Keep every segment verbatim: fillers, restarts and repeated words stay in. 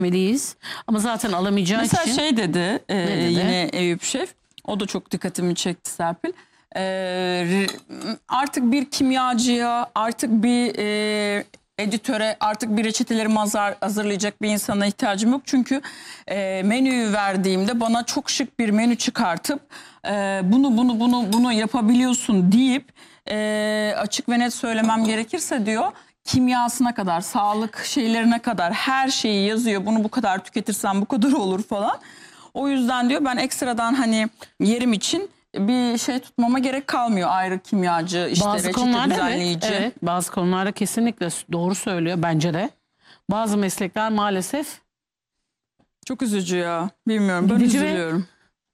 etmeliyiz. Ama zaten alamayacağı Mesela için. Mesela şey dedi, e, dedi yine Eyüp Şef, o da çok dikkatimi çekti Serpil. E, artık bir kimyacıya, artık bir e, editöre, artık bir reçetelerimi hazır, hazırlayacak bir insana ihtiyacım yok. Çünkü e, menüyü verdiğimde bana çok şık bir menü çıkartıp e, bunu bunu bunu bunu yapabiliyorsun deyip e, açık ve net söylemem gerekirse diyor, kimyasına kadar, sağlık şeylerine kadar her şeyi yazıyor. Bunu bu kadar tüketirsen bu kadar olur falan. O yüzden diyor ben ekstradan hani yerim için bir şey tutmama gerek kalmıyor, ayrı kimyacı, işte bazı reçete konularda düzenleyici. evet, evet, bazı konularda kesinlikle doğru söylüyor bence de. Bazı meslekler maalesef Çok üzücü ya. Bilmiyorum, ben gidici üzülüyorum.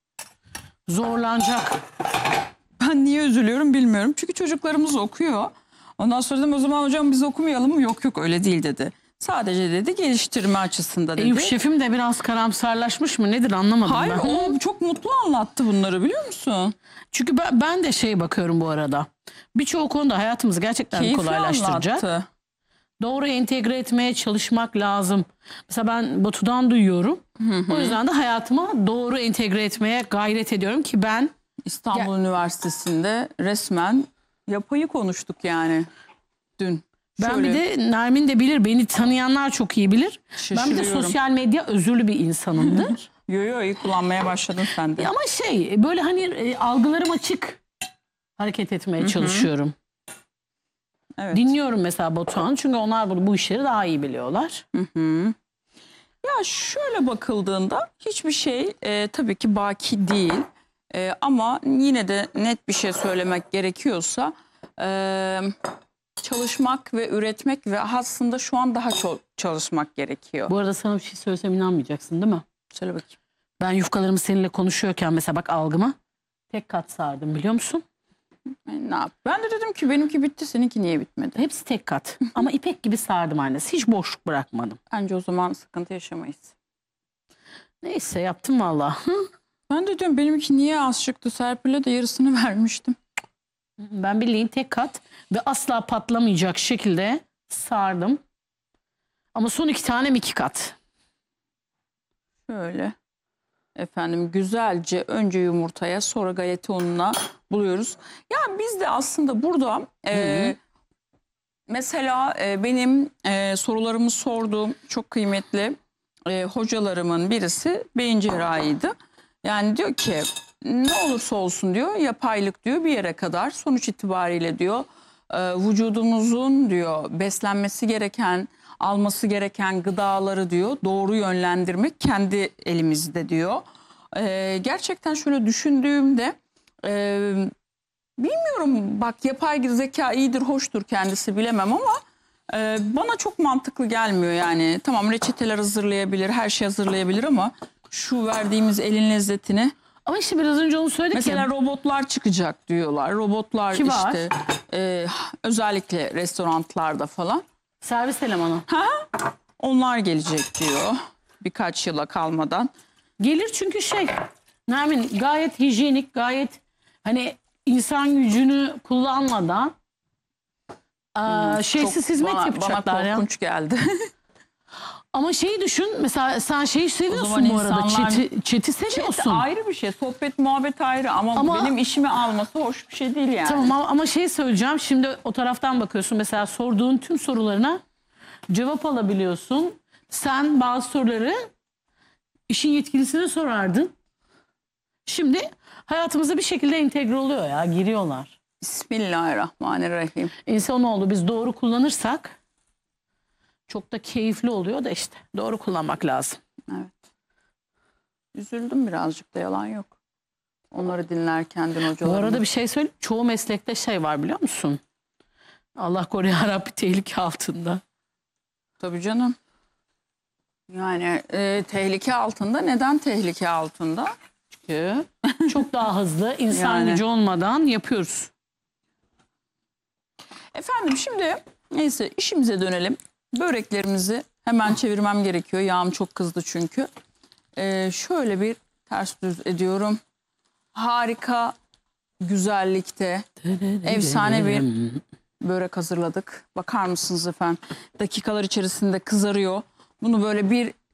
Zorlanacak. Ben niye üzülüyorum bilmiyorum. Çünkü çocuklarımız okuyor. Ondan sonra dedim o zaman hocam biz okumayalım mı? Yok yok öyle değil dedi. Sadece dedi geliştirme açısında dedi. Eyüp Şef'im de biraz karamsarlaşmış mı nedir anlamadım Hayır, ben. o çok mutlu anlattı bunları, biliyor musun? Çünkü ben, ben de şey bakıyorum bu arada. Birçok konuda hayatımızı gerçekten Keyifli kolaylaştıracak. anlattı. Doğru entegre etmeye çalışmak lazım. Mesela ben Batu'dan duyuyorum. Hı hı. O yüzden de hayatıma doğru entegre etmeye gayret ediyorum ki ben... İstanbul ya, Üniversitesi'nde resmen yapayı konuştuk yani dün. Ben Şöyle, bir de Nermin de bilir, beni tanıyanlar çok iyi bilir. Ben bir de sosyal medya özürlü bir insanımdır. Yo yo iyi kullanmaya başladın sen de. Ama şey böyle hani e, algılarım açık hareket etmeye Hı-hı. çalışıyorum. Evet. Dinliyorum mesela Batuhan çünkü onlar bu, bu işleri daha iyi biliyorlar. Hı hı. Ya şöyle bakıldığında hiçbir şey e, tabii ki baki değil. E, ama yine de net bir şey söylemek gerekiyorsa e, çalışmak ve üretmek ve aslında şu an daha çok çalışmak gerekiyor. Bu arada sana bir şey söylesem inanmayacaksın değil mi? Söyle bakayım. Ben yufkalarımı seninle konuşuyorken mesela bak algıma tek kat sardım biliyor musun? Ne yap? Ben de dedim ki benimki bitti, seninki niye bitmedi? Hepsi tek kat ama ipek gibi sardım annesi, hiç boşluk bırakmadım. Bence o zaman sıkıntı yaşamayız. Neyse yaptım valla. Ben de diyorum benimki niye az çıktı, Serpil'e de yarısını vermiştim. Ben bildiğin tek kat ve asla patlamayacak şekilde sardım. Ama son iki tanem iki kat. Şöyle. Efendim güzelce önce yumurtaya sonra galeta ununa buluyoruz. Ya biz de aslında burada e, mesela e, benim e, sorularımı sorduğum çok kıymetli e, hocalarımın birisi beyin cerrahiydi. Yani diyor ki ne olursa olsun diyor yapaylık diyor bir yere kadar, sonuç itibariyle diyor e, vücudumuzun diyor beslenmesi gereken, alması gereken gıdaları diyor doğru yönlendirmek kendi elimizde diyor. Ee, gerçekten şöyle düşündüğümde e, bilmiyorum, bak yapay zeka iyidir hoştur kendisi bilemem ama e, bana çok mantıklı gelmiyor yani. Tamam reçeteler hazırlayabilir, her şey hazırlayabilir ama şu verdiğimiz elin lezzetini. Ama işte biraz önce onu söyledik mesela ya. robotlar çıkacak diyorlar. Robotlar Ki var. işte e, özellikle restoranlarda falan. Servis elemanı. Ha? Onlar gelecek diyor birkaç yıla kalmadan. Gelir çünkü şey Nermin gayet hijyenik, gayet hani insan gücünü kullanmadan hmm, şeysiz hizmet bana, yapacaklar bana ya. korkunç geldi. Ama şeyi düşün mesela sen şeyi seviyorsun bu arada insanlar... chat'i, chat'i seviyorsun. Chat ayrı bir şey, sohbet muhabbet ayrı ama, ama benim işimi alması hoş bir şey değil yani. Tamam ama şey söyleyeceğim, şimdi o taraftan bakıyorsun mesela sorduğun tüm sorularına cevap alabiliyorsun. Sen bazı soruları işin yetkilisine sorardın. Şimdi hayatımıza bir şekilde entegre oluyor ya, giriyorlar. Bismillahirrahmanirrahim. İnsanoğlu biz doğru kullanırsak çok da keyifli oluyor da işte doğru kullanmak lazım. Evet. Üzüldüm birazcık da, yalan yok. Onları dinlerken dün hocalarım. Bu arada bir şey söyleyeyim. Çoğu meslekte şey var biliyor musun? Allah koruyor yarabbi, tehlike altında. Tabii canım. Yani e, tehlike altında. Neden tehlike altında? Çünkü çok daha hızlı insan yani. gücü olmadan yapıyoruz. Efendim şimdi neyse işimize dönelim. Böreklerimizi hemen çevirmem gerekiyor. Yağım çok kızdı çünkü. Ee, şöyle bir ters düz ediyorum. Harika güzellikte efsane bir börek hazırladık. Bakar mısınız efendim? Dakikalar içerisinde kızarıyor. Bunu böyle bir